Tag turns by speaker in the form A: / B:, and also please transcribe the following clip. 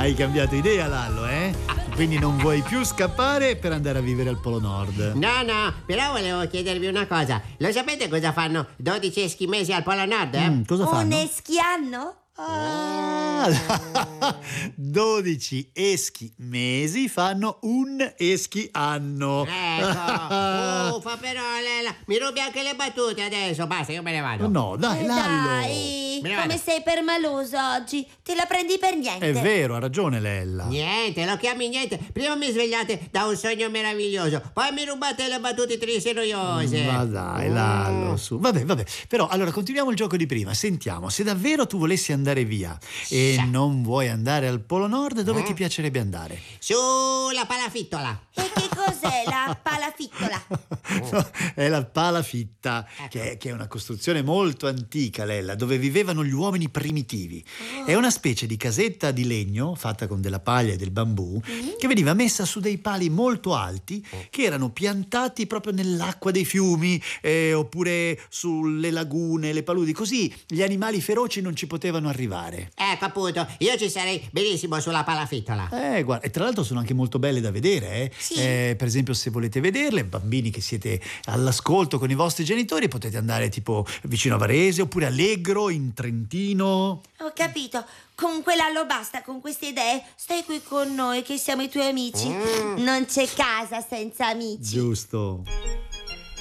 A: Hai cambiato idea, Lallo, eh? Quindi non vuoi più scappare per andare a vivere al Polo Nord.
B: No, però volevo chiedervi una cosa. Lo sapete cosa fanno 12 eschimesi al Polo Nord?
A: Cosa fanno?
C: Un eschianno?
A: 12 eschi-mesi fanno un eschi-anno.
B: Ecco. Però mi rubi anche le battute adesso. Basta, io me ne vado.
A: No, dai, Lallo.
C: Dai,
B: Me ne
C: come
B: vado.
C: sei permaloso oggi? Te la prendi per niente.
A: È vero, ha ragione Lella.
B: Niente, lo chiami niente. Prima mi svegliate da un sogno meraviglioso, poi mi rubate le battute tristi e noiose.
A: Ma dai, Lallo, su. Vabbè. Però, allora, continuiamo il gioco di prima. Sentiamo, se davvero tu volessi andare via e non vuoi andare al Polo Nord, dove ti piacerebbe andare?
B: Sulla palafittola.
C: E che cos'è la palafittola?
A: No, è la palafitta, che è una costruzione molto antica, Lella, dove vivevano gli uomini primitivi. È una specie di casetta di legno fatta con della paglia e del bambù che veniva messa su dei pali molto alti che erano piantati proprio nell'acqua dei fiumi oppure sulle lagune, le paludi, così gli animali feroci non ci potevano arrivare.
B: Ecco appunto, io ci sarei benissimo sulla palafittola.
A: Guarda, e tra l'altro sono anche molto belle da vedere, eh?
C: Sì.
A: Per esempio, se volete vederle, bambini che siete all'ascolto con i vostri genitori, potete andare tipo vicino a Varese oppure a Allegro, in Trentino.
C: Ho capito. Comunque Lallo, basta con queste idee. Stai qui con noi che siamo i tuoi amici. Non c'è casa senza amici.
A: Giusto.